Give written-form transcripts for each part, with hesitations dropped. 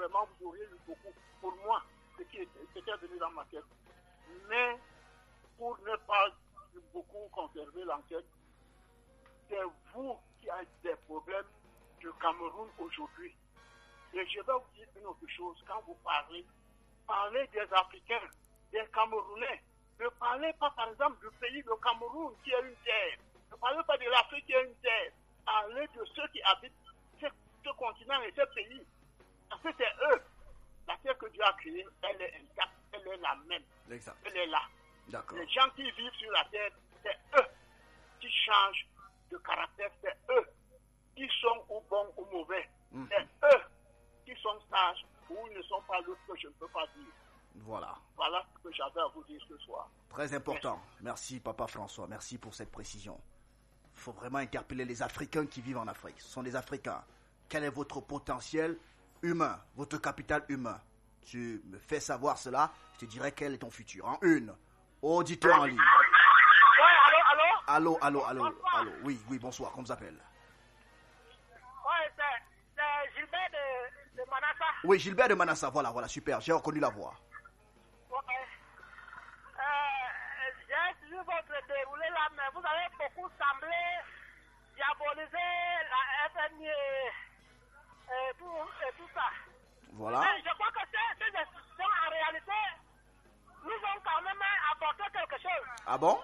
vraiment, vous auriez eu beaucoup. Pour moi, c'était venu dans ma tête. Mais pour ne pas beaucoup conserver l'enquête, c'est vous qui avez des problèmes du Cameroun aujourd'hui. Et je vais vous dire une autre chose. Quand vous parlez des Africains, des Camerounais. Ne parlez pas, par exemple, du pays de Cameroun qui est une terre. Ne parlez pas de l'Afrique qui est une terre. Parlez de ceux qui habitent ce continent et ce pays. Parce que c'est eux. La terre que Dieu a créée, elle est intacte. Elle est la même. Exact. Elle est là. D'accord. Les gens qui vivent sur la terre, c'est eux qui changent de caractère. C'est eux qui sont ou bons ou mauvais. C'est eux qui sont sages ou ils ne sont pas l'autre que je ne peux pas dire. Voilà. Voilà ce que j'avais à vous dire ce soir. Très important. Merci, Papa François. Merci pour cette précision. Il faut vraiment interpeller les Africains qui vivent en Afrique. Ce sont des Africains. Quel est votre potentiel humain, votre capital humain? Tu me fais savoir cela, je te dirai quel est ton futur. En une, auditeur en ligne. Ouais, allô? Allô. Oui, bonsoir, comment s'appelle? Ouais, c'est Gilbert de Manassa. Oui, Gilbert de Manassa, voilà, super, j'ai reconnu la voix. Ok. J'ai suivi votre déroulé là, mais vous avez beaucoup semblé diaboliser la FMI et tout ça. Voilà. Mais je crois que ces institutions, en réalité, nous ont quand même apporté quelque chose. Ah bon?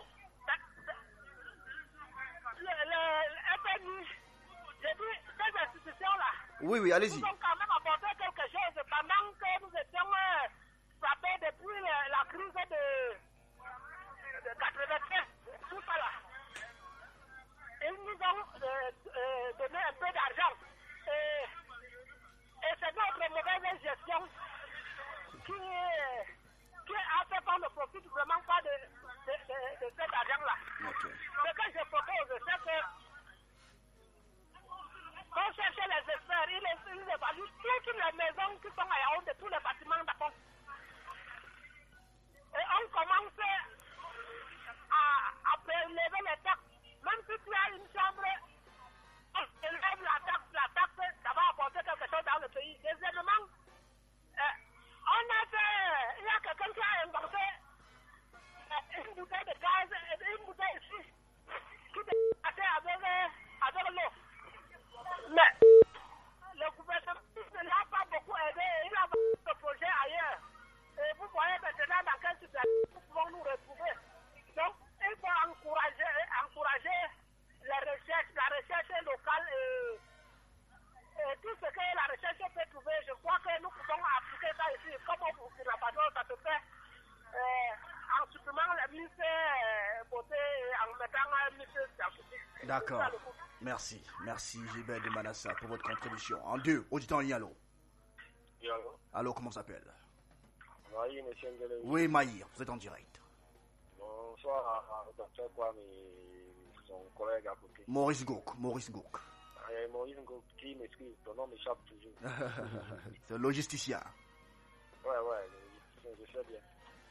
Le FMI, j'ai dit, ces institutions-là, Oui, allez-y. nous ont quand même apporté quelque chose pendant que nous étions frappés depuis la crise de 93, tout ça là. Ils nous ont donné un peu d'argent. Et c'est notre mauvaise gestion qui a fait qu'on ne profite vraiment pas de cet argent-là. Okay. Ce que je propose, c'est que qu'on cherche les experts, ils évaluent toutes les maisons qui sont à Yaoundé, tous les bâtiments d'Apon. Et on commence à prélever les taxes. Même si tu as une chambre, on élève la taxe, ça va apporter quelque chose dans le pays. Deuxièmement, il y a quelqu'un qui a inventé une bouteille de gaz, une bouteille ici, qui est passée avec l'eau. Mais le gouvernement ne l'a pas beaucoup aidé, il a vendu le projet ailleurs. Et vous voyez maintenant dans quelle situation nous pouvons nous retrouver. Donc, il faut encourager la recherche locale et tout ce que la recherche peut trouver. Je crois que nous pouvons appliquer ça ici. Comme au Burkina Faso, ça se fait en supprimant les ministères beauté et en mettant un ministère scientifique. D'accord. Merci Gilbert de Manassa pour votre contribution. En deux, auditeur en ligne, allô. Oui, allô. Allô, comment s'appelle? Maïr, monsieur Ngele. Oui, Maïr, vous êtes en direct. Bonsoir à docteur Kwame et son collègue à côté. Maurice Gouk. Maurice Ngouk, qui m'excuse, ton nom m'échappe toujours. C'est un logisticien. Ouais, je sais bien.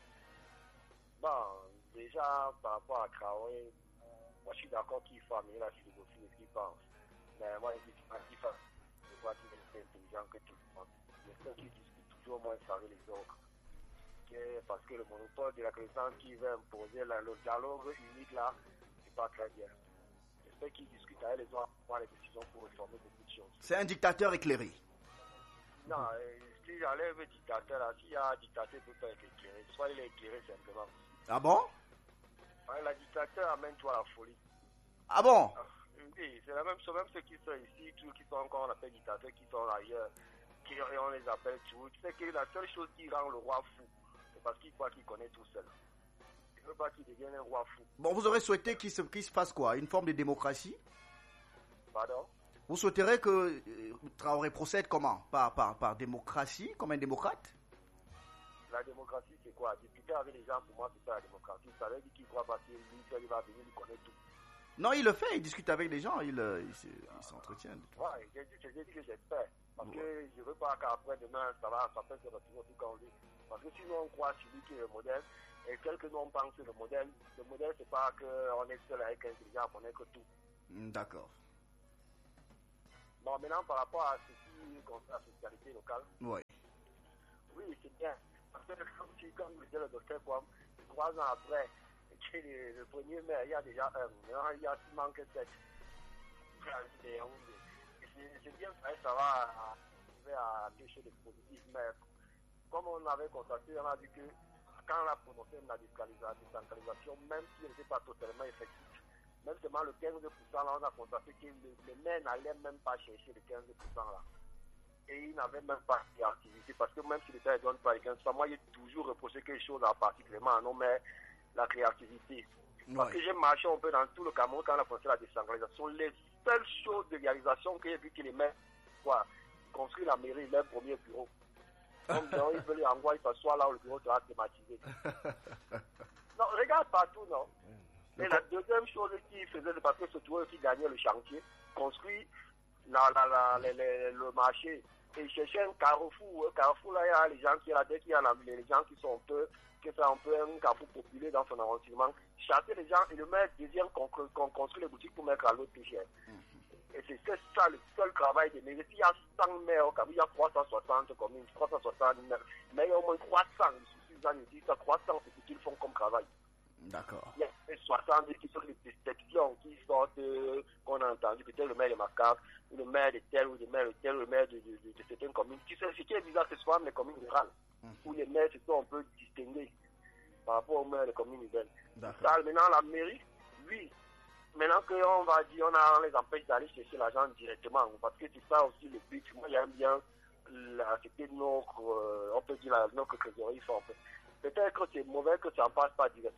Bon, déjà, par rapport à Traoré, moi je suis d'accord qu'il faut améliorer la philosophie de ce qu'il pense. Mais moi, je dis qu'il faut, je crois qu'il est plus intelligent que tout le monde. Mais ceux qui discutent toujours moins avec les autres. Parce que le monopole de la connaissance qui veut imposer le dialogue unique là, c'est pas très bien. Ceux qui discutent avec les autres prennent les décisions pour réformer beaucoup de choses. C'est un dictateur éclairé. Non, si j'enlève le dictateur là, s'il y a un dictateur qui peut être éclairé, soit il est éclairé simplement. Ah bon? Ouais, le dictateur amène toi à la folie. Ah bon? Oui, c'est la même chose, même ceux qui sont ici, tous qui sont encore, on appelle dictateurs, qui sont ailleurs, et on les appelle tout. Tu sais que la seule chose qui rend le roi fou, c'est parce qu'il croit qu'il connaît tout seul. Il ne veut pas qu'il devienne un roi fou. Bon, vous aurez souhaité qu'il se fasse quoi? Une forme de démocratie? Pardon? Vous souhaiterez que Traoré procède comment? Par démocratie, comme un démocrate? La démocratie, c'est quoi? Discuter avec les gens, pour moi, c'est pas la démocratie. Ça veut dire qu'il croit parce qu'il va venir, il connaît tout. Non, il le fait, il discute avec les gens, il s'entretient. Ouais, j'ai dit que j'espère. Parce que je ne veux pas qu'après demain, ça peut se retrouver tout comme lui. Parce que sinon, on croit sur lui qui est le modèle. Et quel que nous on pense le modèle, c'est pas qu'on est seul avec l'intelligence, on est que tout. D'accord. Bon, maintenant, par rapport à ce qui concerne la fiscalité locale, oui. rien. Parce que comme disait le docteur Kwam, 3 ans après, que le premier maire, il y a déjà un. Maintenant, il y a qui manque 7. C'est bien ça va arriver à quelque chose de positif, mais comme on avait constaté, on a vu que quand on a prononcé la décentralisation, même si elle n'était pas totalement effective, même seulement le 15%, là, on a constaté que le maire n'allait même pas chercher le 15% là. Et il n'avait même pas d'activité, parce que même si l'État ne donne pas les 15%, moi j'ai toujours reproché quelque chose en particulièrement, non, mais la créativité. Parce que j'ai marché un peu dans tout le Cameroun quand on a pensé la décentralisation. Les seules choses de réalisation que j'ai vu que les maires construisent la mairie, leur premier bureau. Donc, ils veulent en quoi ils s'assoient là où le bureau sera thématisé. Non, regarde partout, non. Et la deuxième chose qu'ils faisaient, parce que c'est toujours eux qui gagnaient le chantier, construit le marché et chercher un carrefour. Un carrefour, là, il y a les gens qui sont là, dès qu'il y a les gens qui sont un peu un carrefour populaire dans son arrondissement, chasser les gens et le maire désire qu'on construit les boutiques pour mettre à l'autre plus cher. Et c'est ça le seul travail des maires. S'il y a 100 maires au Cameroun, il y a 360 communes, 360 maires, mais il y a au moins 300, je suis dit, 300, c'est ce qu'ils font comme travail. D'accord. Il y a 60 qui sont les déceptions qui sortent, qu'on a entendu, peut-être le maire de Macabre, ou le maire de tel, ou le maire de tel, ou le maire de certaines communes. Ce qui est bizarre, c'est souvent les communes rurales, où les maires se sont un peu distingués par rapport aux maires des communes urbaines. Ça, maintenant, la mairie, oui, maintenant qu'on va dire, on les empêche d'aller chercher l'argent directement, parce que c'est ça aussi le but. Moi, j'aime bien accepter notre, on peut dire, notre trésorerie forte. Peut-être que c'est mauvais que ça ne passe pas directement.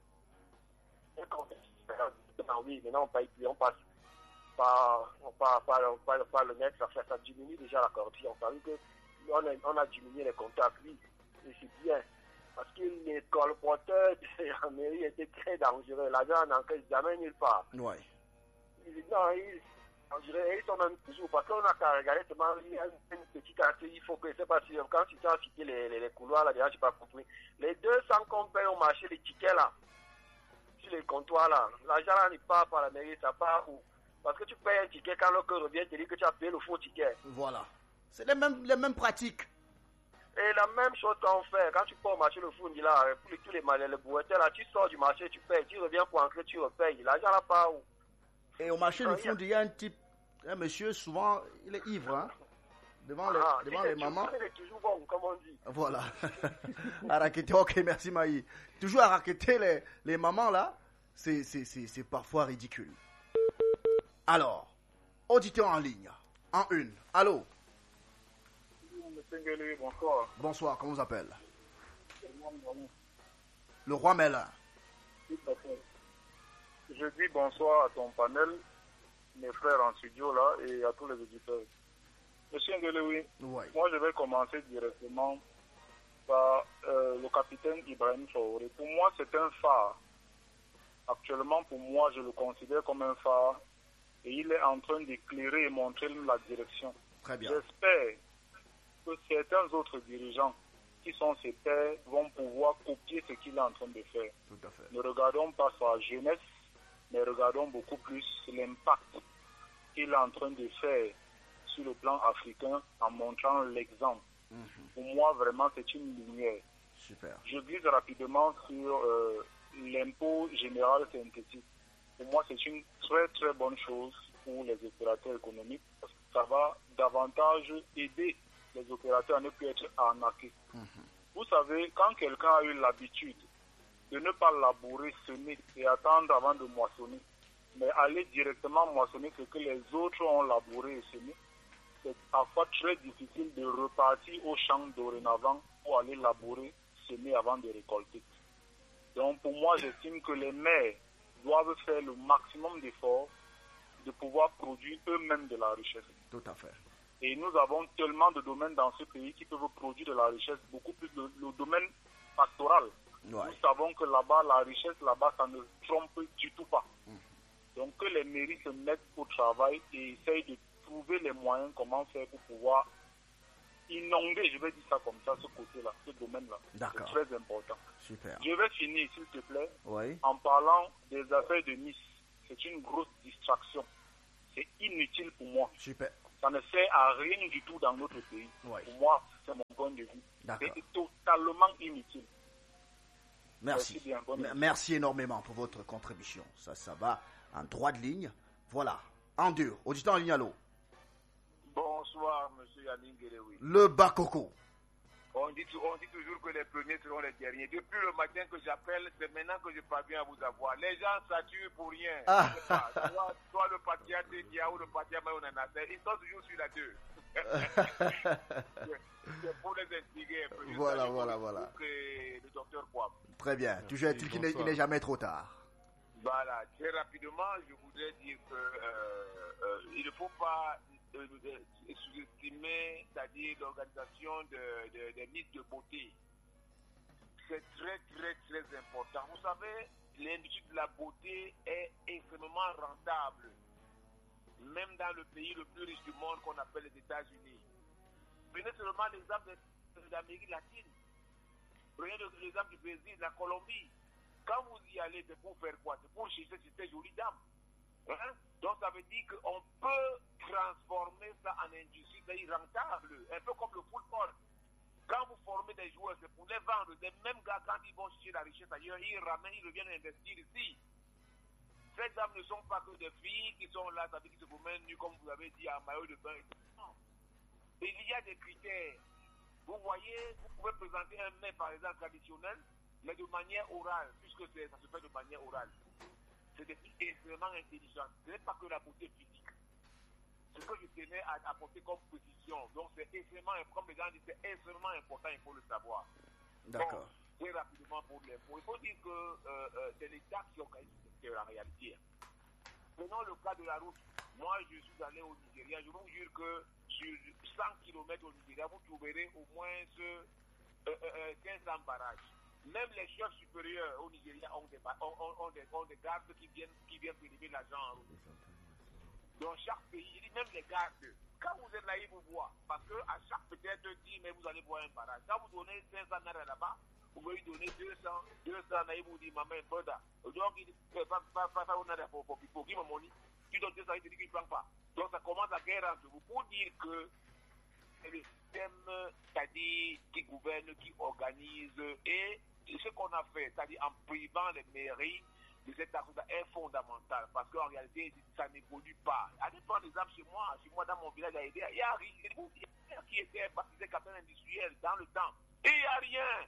Oui, maintenant on paye plus, on passe par le net, ça diminue déjà la corruption. Ça veut dire qu'on a diminué les contacts, oui, et c'est bien. Parce que les colporteurs de la mairie étaient très dangereux. L'argent n'encaisse jamais nulle part. Ouais. Ils sont même toujours, parce qu'on a qu'à regarder seulement une petite acte, il faut que, c'est pas sûr, quand tu as cité les couloirs là, déjà, je n'ai pas compris. Les 200 qu'on paye au marché, les tickets là, sur les comptoirs là, l'argent là n'est pas par la mairie, ça part où? Parce que tu payes un ticket, quand l'autre revient, tu dis que tu as payé le faux ticket. Voilà. C'est les mêmes pratiques. Et la même chose qu'on fait, quand tu pars au marché le fourni là, pour tous les bouetteurs là, tu sors du marché, tu payes, tu reviens pour entrer, tu repayes. L'argent là part où? Et au marché le fourni, il y a un monsieur, souvent, il est ivre, hein, devant les mamans. Il est toujours bon, comme on dit. Voilà. À raqueter, ok, merci Maï. Toujours à raqueter les mamans là, c'est parfois ridicule. Alors, auditeur en ligne, en une. Allô? Monsieur Nguele, bonsoir. Bonsoir, comment vous appelez? Le roi Mélin. Tout à fait. Je dis bonsoir à ton panel, mes frères en studio là, et à tous les auditeurs. Monsieur Nguele, oui. Moi je vais commencer directement par le capitaine Ibrahim Traoré. Pour moi, c'est un phare. Actuellement, pour moi, je le considère comme un phare. Et il est en train d'éclairer et montrer la direction. Très bien. J'espère que certains autres dirigeants qui sont ses pairs vont pouvoir copier ce qu'il est en train de faire. Tout à fait. Ne regardons pas sa jeunesse, mais regardons beaucoup plus l'impact qu'il est en train de faire sur le plan africain en montrant l'exemple. Pour moi, vraiment, c'est une lumière. Super. Je glisse rapidement sur l'impôt général synthétique. Pour moi, c'est une très très bonne chose pour les opérateurs économiques parce que ça va davantage aider les opérateurs à ne plus être arnaqués. Vous savez, quand quelqu'un a eu l'habitude de ne pas labourer, semer et attendre avant de moissonner, mais aller directement moissonner ce que les autres ont labouré et semé, c'est parfois très difficile de repartir au champ dorénavant pour aller labourer, semer avant de récolter. Donc pour moi, j'estime que les maires doivent faire le maximum d'efforts de pouvoir produire eux-mêmes de la richesse. Tout à fait. Et nous avons tellement de domaines dans ce pays qui peuvent produire de la richesse, beaucoup plus le domaine pastoral. Ouais. Nous savons que là-bas, la richesse, là-bas, ça ne trompe du tout pas. Donc que les mairies se mettent au travail et essayent de trouver les moyens comment faire pour pouvoir inonder, je vais dire ça comme ça, ce côté-là, ce domaine-là. D'accord. C'est très important. Super. Je vais finir, s'il te plaît, Oui. en parlant des affaires de Nice. C'est une grosse distraction. C'est inutile pour moi. Super. Ça ne sert à rien du tout dans notre pays. Ouais. Pour moi, c'est mon point de vue. D'accord. C'est totalement inutile. Merci. Merci bien, bonne nuit. Merci énormément pour votre contribution. Ça va en droite ligne. Voilà. En dur. Auditeur en ligne, allô. Bonsoir, monsieur Yannick Guéléoui. Le Bakoko. On dit toujours que les premiers seront les derniers. Depuis le matin que j'appelle, c'est maintenant que je parviens à vous avoir. Les gens saturent pour rien. Ah. Je sais pas, soit le Patia Dia ou le Patia Maïonana, ils sont toujours sur la 2. C'est pour les intriguer un peu. Voilà. Pour que le docteur Kwam. Très bien. Toujours est-il qu'il n'est jamais trop tard. Voilà, très rapidement, je voudrais dire que il ne faut pas sous-estimer, c'est-à-dire l'organisation des mythes de beauté. C'est très, très, très important. Vous savez, l'industrie de la beauté est extrêmement rentable, même dans le pays le plus riche du monde qu'on appelle les États-Unis. Prenez seulement l'exemple de l'Amérique latine. Prenez l'exemple du Brésil, de la Colombie. Quand vous y allez, c'est pour faire quoi? C'est pour chercher ces jolies dames. Hein? Donc ça veut dire qu'on peut transformer ça en industrie, c'est-à-dire rentable, un peu comme le football. Quand vous formez des joueurs, c'est pour les vendre. Les mêmes gars, quand ils vont chercher la richesse ailleurs, ils ramènent, ils reviennent investir ici. Ces dames ne sont pas que des filles qui sont là, ça veut dire qu'ils se promènent nus, comme vous avez dit, en maillot de bain. Non. Il y a des critères. Vous voyez, vous pouvez présenter un mets, par exemple, traditionnel, mais de manière orale, puisque ça se fait de manière orale. C'est des filles extrêmement intelligentes. Ce n'est pas que la beauté physique. Ce que je tenais à apporter comme précision. Donc c'est extrêmement, comme les gens disent, c'est extrêmement important, il faut le savoir. D'accord. Donc, très rapidement pour l'info. Il faut dire que c'est l'État qui organise la réalité. Prenons le cas de la route. Moi, je suis allé au Nigeria. Je vous jure que sur 100 km au Nigeria, vous trouverez au moins 1500 barrages. Même les chefs supérieurs au Nigeria ont des gardes qui viennent prélever l'argent en route. Dans chaque pays, même les gardes, quand vous êtes là, ils vous voient. Parce qu'à chaque peut-être 10, mais vous allez voir un barrage. Quand vous donnez 500 naira là-bas, vous pouvez lui donner 200 naira, il vous dit, maman, brother. Donc, il dit, pas un naira pour qui m'a money. Tu donnes 200, il te dit qu'il ne prend pas. Donc, ça commence à guerre entre vous pour dire que c'est le système, c'est-à-dire qui gouverne, qui organise, et ce qu'on a fait, c'est-à-dire en privant les mairies de cette action est fondamental, parce qu'en réalité, ça n'évolue pas. Allez prendre l'exemple chez moi dans mon village à Aidé, il y a rien qui était baptisé capitaine industriel dans le temps. Et il n'y a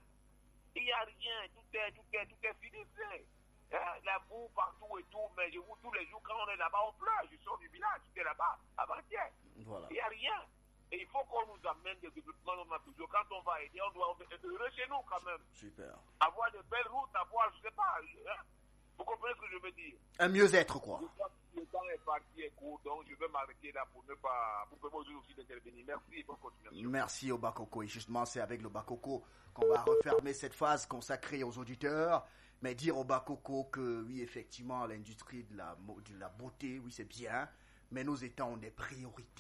rien. Tout est finissé. La boue partout et tout, mais tous les jours, quand on est là-bas, on pleure. Je sors du village, j'étais là-bas, avant-hier. Voilà. Il n'y a rien. Et il faut qu'on nous amène des développements dans notre toujours. Quand on va aider, on doit être heureux chez nous quand même. Super. Avoir de belles routes, avoir, je ne sais pas. Vous comprenez ce que je veux dire? Un mieux-être, quoi. Le temps est parti et court, donc je vais m'arrêter là pour ne pas. Pour permettre aussi d'intervenir. Merci et bonne continuation. Merci au Bakoko. Et justement, c'est avec le Bakoko qu'on va refermer cette phase consacrée aux auditeurs. Mais dire au Bakoko que, oui, effectivement, l'industrie de la beauté, oui, c'est bien. Mais nos États ont des priorités.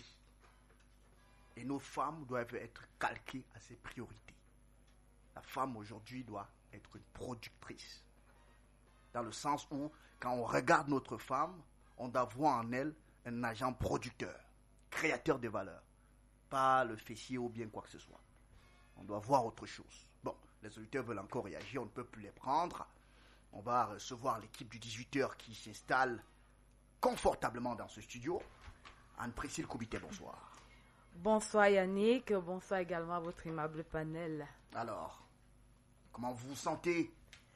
Et nos femmes doivent être calquées à ces priorités. La femme aujourd'hui doit être une productrice. Dans le sens où, quand on regarde notre femme, on doit voir en elle un agent producteur, créateur de valeur. Pas le fessier ou bien quoi que ce soit. On doit voir autre chose. Bon, les auditeurs veulent encore réagir, on ne peut plus les prendre. On va recevoir l'équipe du 18h qui s'installe confortablement dans ce studio. Anne-Priscille Koubité, bonsoir. Bonsoir Yannick, bonsoir également à votre aimable panel. Alors, comment vous vous sentez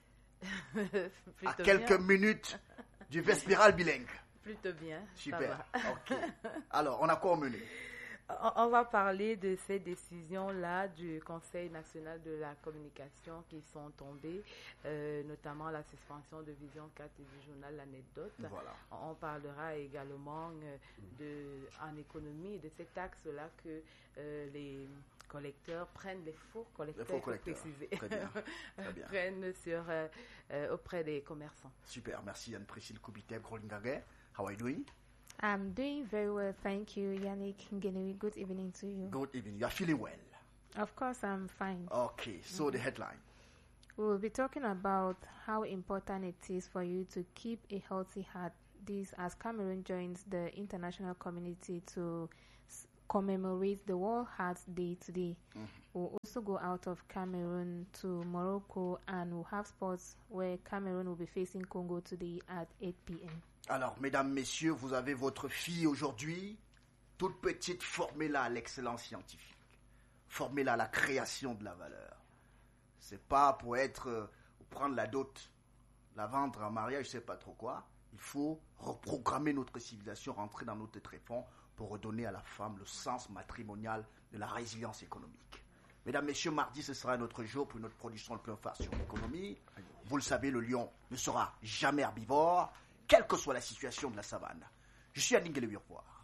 à Plutôt quelques bien. minutes du Vespéral bilingue? Plutôt bien. Super. Ça va. Ok. Alors, on a quoi au menu? On va parler de ces décisions-là du Conseil national de la communication qui sont tombées, notamment la suspension de Vision 4 et du journal L'Anecdote. Voilà. On parlera également en économie de cet axe-là que les collecteurs prennent, les faux collecteurs, Les faux collecteurs. préciser, Très bien. Très bien. prennent auprès des commerçants. Super. Merci Anne-Priscille Koubité, Grolingage. How are you doing? I'm doing very well, thank you, Yannick Ngenewi. Good evening to you. Good evening. You are feeling well? Of course, I'm fine. Okay. So the headline. We will be talking about how important it is for you to keep a healthy heart. This as Cameroon joins the international community to commemorate the World Heart Day today. We'll also go out of Cameroon to Morocco, and we'll have sports where Cameroon will be facing Congo today at 8 p.m. Alors, mesdames, messieurs, vous avez votre fille aujourd'hui, toute petite, formez-la à l'excellence scientifique. Formez-la à la création de la valeur. C'est pas pour prendre la dot, la vendre en mariage, je sais pas trop quoi. Il faut reprogrammer notre civilisation, rentrer dans notre tréfonds pour redonner à la femme le sens matrimonial de la résilience économique. Mesdames, messieurs, mardi, ce sera un autre jour pour notre production le plein phare sur l'économie. Vous le savez, le lion ne sera jamais herbivore, quelle que soit la situation de la savane. Je suis Aline Guélébi, au revoir.